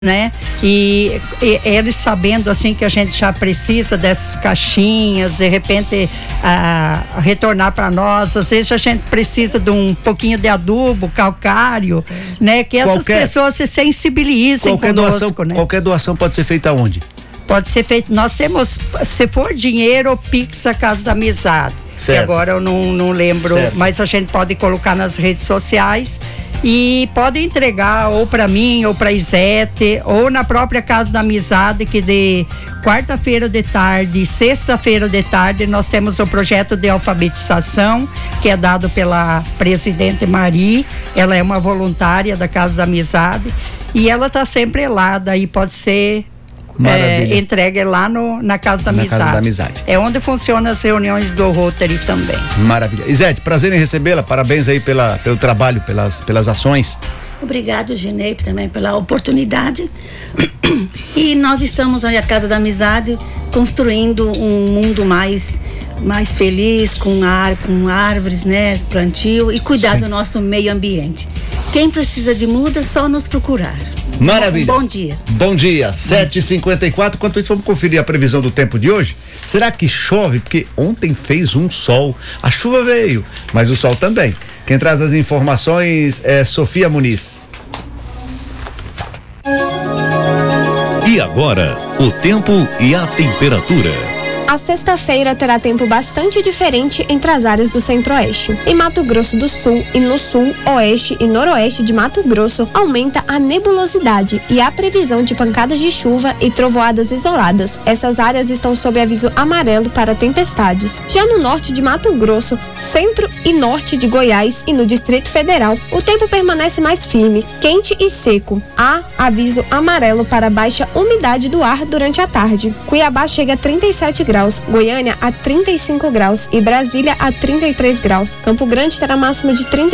né? E eles sabendo assim que a gente já precisa dessas caixinhas, de repente retornar para nós, às vezes a gente precisa de um pouquinho de adubo, calcário, né? Que essas pessoas se sensibilizem conosco, né? Qualquer doação pode ser feita onde? Pode ser feito, nós temos, se for dinheiro, Pix a Casa da Amizade. Certo. E agora eu não lembro, certo, mas a gente pode colocar nas redes sociais e pode entregar ou para mim ou para Isete ou na própria Casa da Amizade, que de quarta-feira de tarde, sexta-feira de tarde nós temos o projeto de alfabetização que é dado pela presidente Mari. Ela é uma voluntária da Casa da Amizade e ela está sempre lá, daí pode ser entregue lá na Casa da Amizade. Casa da Amizade. É onde funcionam as reuniões do Rotary também. Maravilha. Isete, prazer em recebê-la, parabéns aí pelo trabalho, pelas ações. Obrigado, Ginei, também pela oportunidade. E nós estamos aí, a Casa da Amizade, construindo um mundo mais feliz, com árvores, né, plantio e cuidar do nosso meio ambiente. Quem precisa de muda, só nos procurar. Maravilha. Bom dia. Bom dia, 7h54. Enquanto isso, vamos conferir a previsão do tempo de hoje. Será que chove? Porque ontem fez um sol. A chuva veio, mas o sol também. Quem traz as informações é Sofia Muniz. E agora, o tempo e a temperatura. A sexta-feira terá tempo bastante diferente entre as áreas do centro-oeste. Em Mato Grosso do Sul e no sul, oeste e noroeste de Mato Grosso, aumenta a nebulosidade e há previsão de pancadas de chuva e trovoadas isoladas. Essas áreas estão sob aviso amarelo para tempestades. Já no norte de Mato Grosso, centro e norte de Goiás e no Distrito Federal, o tempo permanece mais firme, quente e seco. Há aviso amarelo para baixa umidade do ar durante a tarde. Cuiabá chega a 37 graus. Goiânia a 35 graus e Brasília a 33 graus. Campo Grande terá máxima de 30